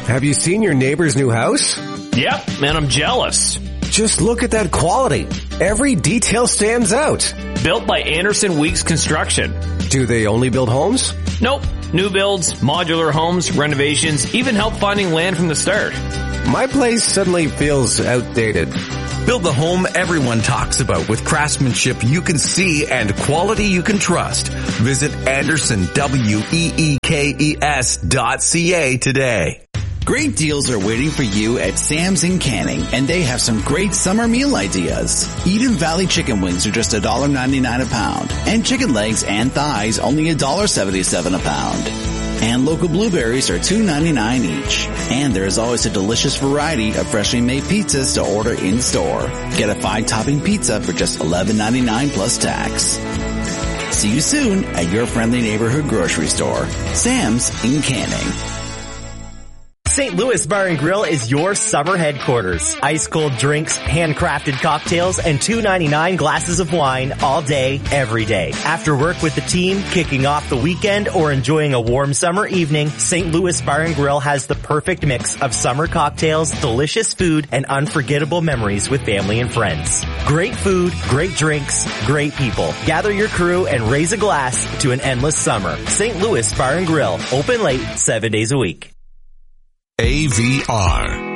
Have you seen your neighbor's new house? Yep, man, I'm jealous. Just look at that quality. Every detail stands out. Built by Anderson Weeks Construction. Do they only build homes? Nope. New builds, modular homes, renovations, even help finding land from the start. My place suddenly feels outdated. Build the home everyone talks about with craftsmanship you can see and quality you can trust. Visit AndersonWeekes.ca today. Great deals are waiting for you at Sam's in Canning, and they have some great summer meal ideas. Eden Valley chicken wings are just $1.99 a pound, and chicken legs and thighs only $1.77 a pound. And local blueberries are $2.99 each. And there is always a delicious variety of freshly made pizzas to order in-store. Get a 5-topping pizza for just $11.99 plus tax. See you soon at your friendly neighborhood grocery store, Sam's in Canning. St. Louis Bar and Grill is your summer headquarters. Ice cold drinks, handcrafted cocktails, and $2.99 glasses of wine all day, every day. After work with the team, kicking off the weekend, or enjoying a warm summer evening, St. Louis Bar and Grill has the perfect mix of summer cocktails, delicious food, and unforgettable memories with family and friends. Great food, great drinks, great people. Gather your crew and raise a glass to an endless summer. St. Louis Bar and Grill, open late, 7 days a week. AVR.